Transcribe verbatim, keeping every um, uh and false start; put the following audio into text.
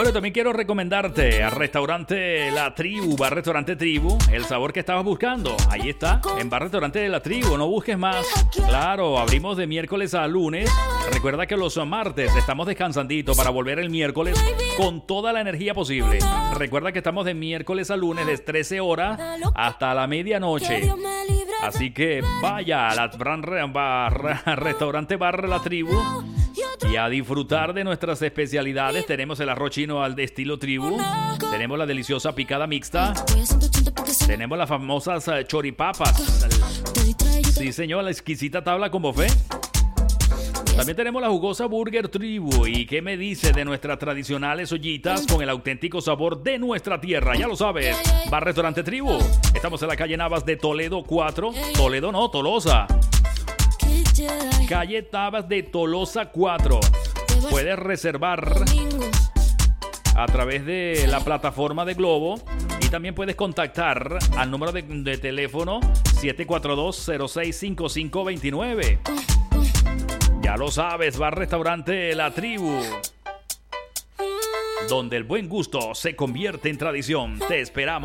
Bueno, también quiero recomendarte al restaurante La Tribu, Bar Restaurante Tribu, el sabor que estabas buscando. Ahí está, en Bar Restaurante La Tribu, no busques más. Claro, abrimos de miércoles a lunes. Recuerda que los martes estamos descansandito para volver el miércoles con toda la energía posible. Recuerda que estamos de miércoles a lunes de trece horas hasta la medianoche. Así que vaya a la bar, bar, restaurante Bar La Tribu y a disfrutar de nuestras especialidades. Tenemos el arroz chino al de estilo tribu, tenemos la deliciosa picada mixta, tenemos las famosas choripapas, sí señor, la exquisita tabla con buffet. También tenemos la jugosa Burger Tribu. ¿Y qué me dice de nuestras tradicionales ollitas con el auténtico sabor de nuestra tierra? Ya lo sabes, Bar Restaurante Tribu. Estamos en la calle Navas de Toledo cuatro. Toledo no, Tolosa. Calle Navas de Tolosa cuatro. Puedes reservar a través de la plataforma de Globo y también puedes contactar al número de, de teléfono siete cuatro dos, cero seis cinco cinco dos nueve. Ya lo sabes, Bar Restaurante La Tribu, donde el buen gusto se convierte en tradición. Te esperamos.